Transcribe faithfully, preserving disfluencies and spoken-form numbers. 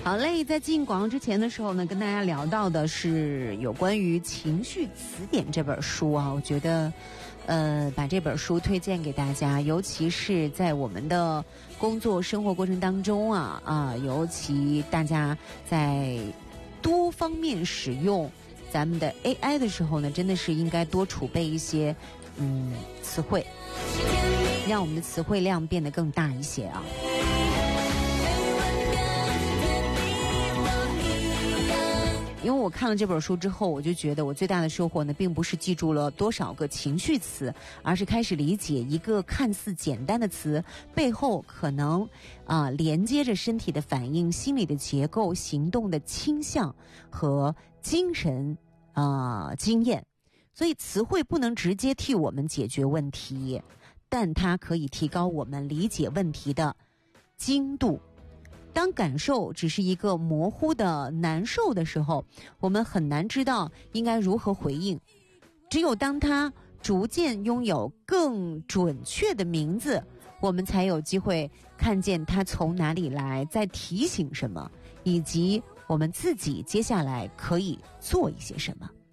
好嘞，在进广告之前的时候呢，跟大家聊到的是有关于《情绪词典》这本书啊，我觉得呃，把这本书推荐给大家，尤其是在我们的工作生活过程当中啊啊，尤其大家在多方面使用咱们的 A I 的时候呢，真的是应该多储备一些嗯词汇，让我们的词汇量变得更大一些啊。因为我看了这本书之后，我就觉得我最大的收获呢，并不是记住了多少个情绪词，而是开始理解一个看似简单的词背后可能啊、呃、连接着身体的反应、心理的结构、行动的倾向和精神啊、呃、经验。所以词汇不能直接替我们解决问题，但它可以提高我们理解问题的精度。当感受只是一个模糊的难受的时候，我们很难知道应该如何回应。只有当它逐渐拥有更准确的名字，我们才有机会看见它从哪里来，在提醒什么，以及我们自己接下来可以做一些什么。